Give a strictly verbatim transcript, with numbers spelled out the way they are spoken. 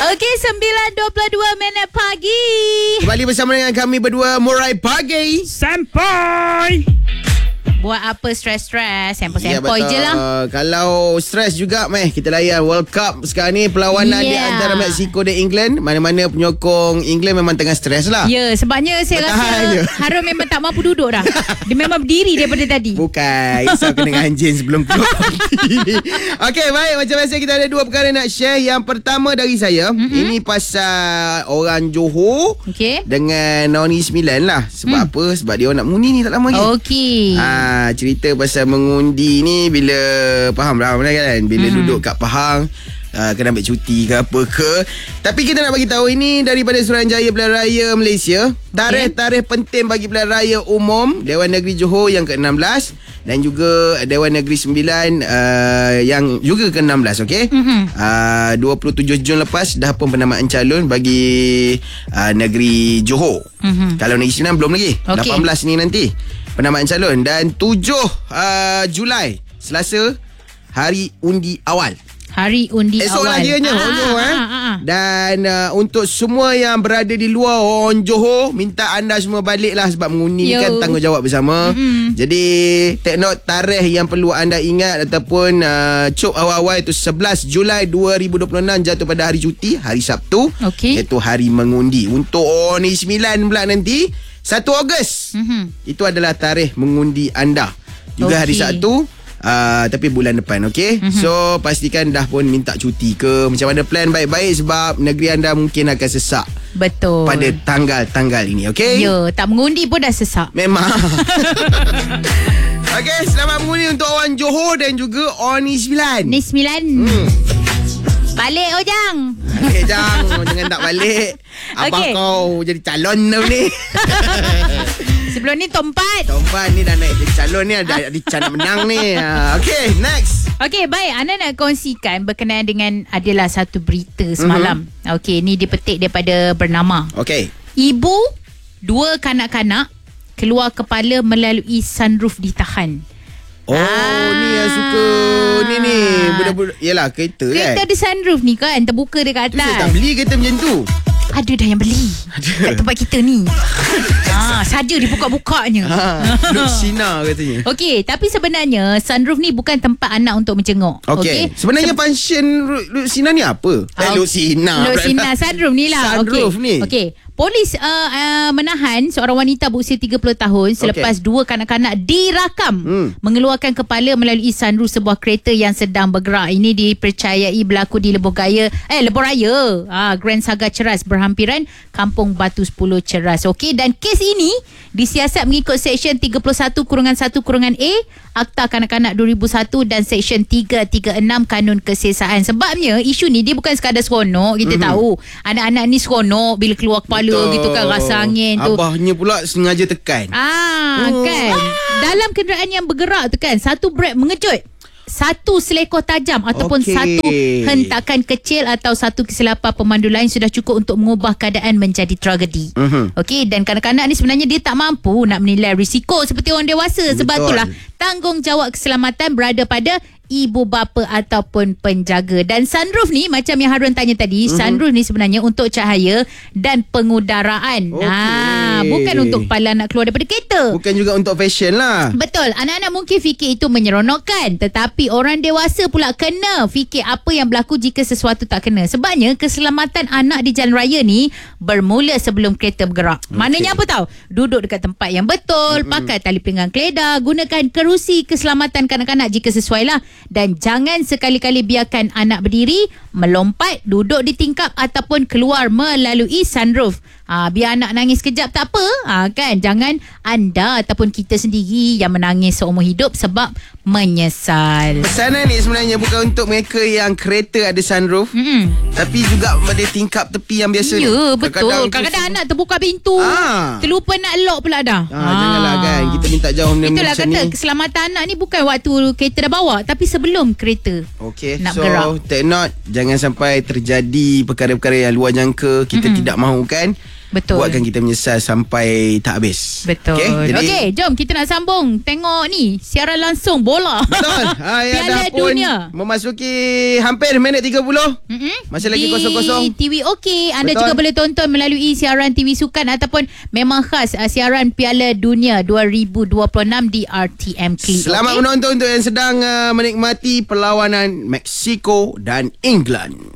Okey, sembilan dua puluh dua minit pagi. Kembali bersama dengan kami berdua, Murai Pagi. Sampai. Buat apa stres-stres? Sempoi-sempoi Ya, je lah. Kalau stres juga, meh, kita layan World Cup sekarang ni. Perlawanan Yeah. di antara Mexico dan England. Mana-mana penyokong England memang tengah stres lah. Ya, sebabnya saya Bertahan rasa je. Harun memang tak mampu duduk dah. Dia memang berdiri daripada tadi. Bukan, Isau kena ganjin sebelum keluar. Okey, baik. Macam biasa kita ada dua perkara nak share. Yang pertama dari saya, mm-hmm. ini pasal orang Johor Okey. dengan Noni sembilan lah. Sebab mm. apa? Sebab dia orang nak mengundi ni tak lama lagi. Okey. Ah, cerita pasal mengundi ni bila faham lah kan, bila mm-hmm. duduk kat Pahang, uh, kena ambil cuti ke apa ke. Tapi kita nak bagi tahu ini daripada Suruhanjaya Pilihan Raya Malaysia. Tarikh-tarikh penting bagi Pilihan Raya Umum Dewan Negeri Johor yang ke enam belas dan juga Dewan Negeri sembilan uh, yang juga ke enam belas. Okey. Mm-hmm. Uh, dua puluh tujuh Jun lepas dah pun penamaan calon bagi uh, Negeri Johor. Mm-hmm. Kalau Negeri sembilan belum lagi. Okay. lapan belas ni nanti penamaan calon. Dan tujuh uh, Julai Selasa, hari undi awal. Hari undi Esok awal. Esok lagi hanya ah, Johor, ah, eh. ah, ah. Dan uh, untuk semua yang berada di luar orang Johor, minta anda semua baliklah sebab mengundi ni kan tanggungjawab bersama. Mm-hmm. Jadi take note tarikh yang perlu anda ingat ataupun uh, cop awal-awal itu sebelas Julai dua ribu dua puluh enam jatuh pada hari cuti, hari Sabtu. Okay. Iaitu hari mengundi. Untuk orang ni sembilan pula nanti satu Ogos. Mm-hmm. Itu adalah tarikh mengundi anda. Juga okay. hari Sabtu. Uh, tapi bulan depan, okey. Mm-hmm. So pastikan dah pun minta cuti ke, macam mana plan baik-baik sebab negeri anda mungkin akan sesak. Betul. Pada tanggal-tanggal ini, okey. Ya, tak mengundi pun dah sesak. Memang. Okey, selamat mengundi untuk orang Johor dan juga orang Ni sembilan. Ni sembilan. Hmm. Balik Ojang. Balik Jang, jangan tak balik. Abang okay. kau jadi calon ni. Sebelum ni tompat. Tompat ni dah naik jadi calon ni. Ada ada can nak menang ni. Okay, next. Okay, baik. Anda nak kongsikan berkenaan dengan adalah satu berita semalam. Mm-hmm. Okay, ni dipetik daripada Bernama. Okay. Ibu dua kanak-kanak keluar kepala melalui sunroof ditahan. Oh, ah. ni yang suka ni ni budak-budak. Yalah, kereta, kereta kan. Kereta ada sunroof ni kan, terbuka dekat atas. Tu saya tak beli kereta macam tu. Ada dah yang beli kat tempat kita ni. Ah, saja dibuka-bukanya. Ha, Luk Sina katanya. Okey, tapi sebenarnya sunroof ni bukan tempat anak untuk mencengok. Okey. Okay? Sebenarnya Se- function Luk Sina ni apa? Ah, eh, Luk Sina. Luk Sina sunroof ni lah. Sunroof okay. ni. Okey. Polis uh, uh, menahan seorang wanita berusia tiga puluh tahun selepas okay. dua kanak-kanak dirakam hmm. mengeluarkan kepala melalui sunroof sebuah kereta yang sedang bergerak. Ini dipercayai berlaku di Lebuh Gaya, eh Lebuh Raya, ah, Grand Saga Ceras berhampiran Kampung Batu sepuluh Ceras. Okey, dan kes ini disiasat mengikut Seksyen tiga puluh satu satu A Akta Kanak-Kanak dua ribu satu dan Seksyen tiga tiga enam Kanun Kesesaan. Sebabnya isu ni dia bukan sekadar seronok. Kita mm-hmm. tahu anak-anak ni seronok bila keluar kepala. Betul. Gitu kan, rasa angin tu. Abahnya pula sengaja tekan. Ah, oh. kan. Dalam kenderaan yang bergerak tu kan, satu brek mengejut, satu selekor tajam ataupun okay. satu hentakan kecil atau satu kesilapan pemandu lain sudah cukup untuk mengubah keadaan menjadi tragedi. Uh-huh. Okey, dan kanak-kanak ni sebenarnya dia tak mampu nak menilai risiko seperti orang dewasa. Betul. Sebab itulah tanggungjawab keselamatan berada pada ibu bapa ataupun penjaga. Dan sunroof ni macam yang Harun tanya tadi, uh-huh. sunroof ni sebenarnya untuk cahaya dan pengudaraan. Okay. Nah, bukan untuk kepala nak keluar daripada kereta. Bukan juga untuk fashion lah. Betul. Anak-anak mungkin fikir itu menyeronokkan, tetapi orang dewasa pula kena fikir apa yang berlaku jika sesuatu tak kena. Sebabnya keselamatan anak di jalan raya ni bermula sebelum kereta bergerak. Okay. Maknanya apa tahu? Duduk dekat tempat yang betul, mm-hmm. pakai tali pinggang keledar, gunakan kerusi keselamatan kanak-kanak jika sesuai lah. Dan jangan sekali-kali biarkan anak berdiri, melompat, duduk di tingkap ataupun keluar melalui sunroof. Ha, biar anak nangis kejap tak apa, ha, kan? Jangan anda ataupun kita sendiri yang menangis seumur hidup sebab menyesal. Pesanan ni sebenarnya bukan untuk mereka yang kereta ada sunroof, mm-hmm. tapi juga pada tingkap tepi yang biasa. Ya, betul. Kadang-kadang, kadang-kadang anak terbuka pintu, ah. terlupa nak lock pula dah. Ah, ah. Janganlah kan, kita minta jauh benda itulah macam kata, ni. keselamatan anak ni bukan waktu kereta dah bawa, tapi sebelum kereta okay, nak so, bergerak. So take note, jangan sampai terjadi perkara-perkara yang luar jangka kita mm-hmm. tidak mahukan. Betul. buatkan kita menyesal sampai tak habis. Betul. Okey, Okey, jadi okay, jom kita nak sambung tengok ni siaran langsung bola. betul. Ha, ya, Piala dah pun Dunia. memasuki hampir minit tiga puluh. Mm-mm. Masih lagi Di kosong-kosong. T V OK. Anda Betul. juga boleh tonton melalui siaran T V Sukan ataupun memang khas uh, siaran Piala Dunia dua ribu dua puluh enam di R T M Click. Selamat okay? menonton untuk yang sedang uh, menikmati perlawanan Mexico dan England.